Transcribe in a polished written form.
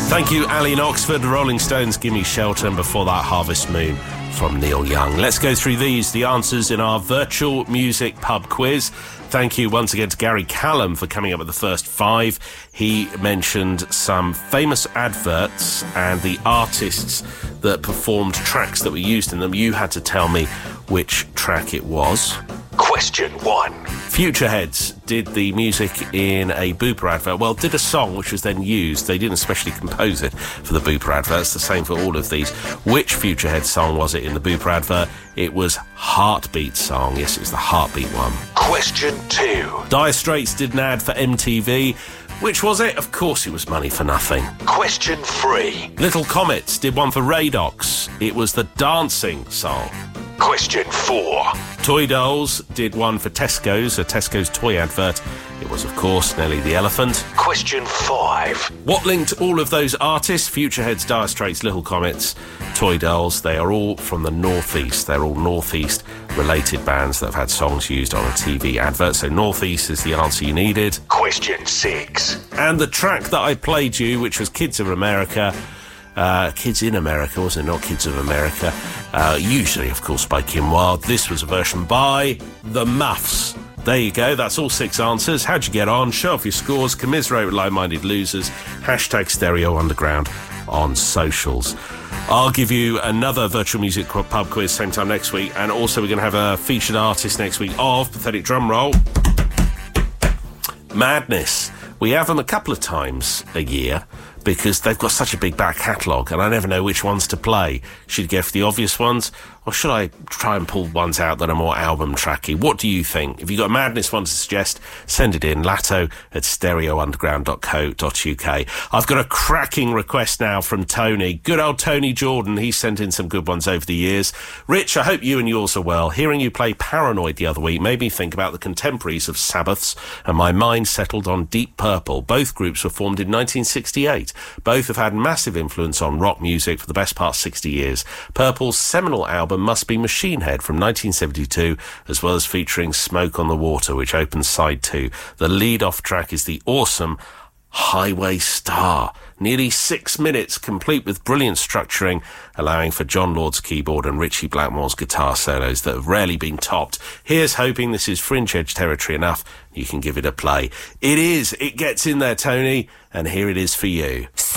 Thank you, Ali in Oxford. Rolling Stones, Gimme Shelter, and before that, Harvest Moon from Neil Young. Let's go through the answers in our virtual music pub quiz. Thank you once again to Gary Callum for coming up with the first 5. He mentioned some famous adverts and the artists that performed tracks that were used in them. You had to tell me which track it was. Question 1. Futureheads did the music in a Bupa advert. Well, did a song which was then used. They didn't especially compose it for the Bupa advert. It's the same for all of these. Which Futurehead song was it in the Bupa advert? It was Heartbeat song. Yes, it was the Heartbeat one. Question 2. Dire Straits did an ad for MTV. Which was it? Of course it was Money for Nothing. Question 3. Little Comets did one for Radox. It was the Dancing song. Question 4. Toy Dolls did one for Tesco's, a Tesco's toy advert. It was, of course, Nelly the Elephant. Question 5. What linked all of those artists? Futureheads, Dire Straits, Little Comets, Toy Dolls. They are all from the North East. They're all North East related bands that have had songs used on a TV advert. So North East is the answer you needed. Question 6. And the track that I played you, which was Kids of America... Kids in America, wasn't it? Not Kids of America. Usually, of course, by Kim Wilde. This was a version by The Muffs. There you go. That's all 6 answers. How'd you get on? Show off your scores. Commiserate with like-minded losers. Hashtag Stereo Underground on socials. I'll give you another virtual music pub quiz same time next week. And also we're going to have a featured artist next week of, pathetic drum roll, Madness. We have them a couple of times a year because they've got such a big back catalogue and I never know which ones to play. Should I go for the obvious ones or should I try and pull ones out that are more album tracky? What do you think? If you've got a Madness one to suggest, send it in, latto@stereounderground.co.uk. I've got a cracking request now from Tony. Good old Tony Jordan. He's sent in some good ones over the years. Rich, I hope you and yours are well. Hearing you play Paranoid the other week made me think about the contemporaries of Sabbaths and my mind settled on Deep Purple. Both groups were formed in 1968. Both have had massive influence on rock music for the best part of 60 years. Purple's seminal album must be Machine Head from 1972, as well as featuring Smoke on the Water, which opens side 2. The lead-off track is the awesome Highway Star. Nearly 6 minutes, complete with brilliant structuring, allowing for John Lord's keyboard and Ritchie Blackmore's guitar solos that have rarely been topped. Here's hoping this is fringe edge territory enough. You can give it a play. It is. It gets in there, Tony. And here it is for you.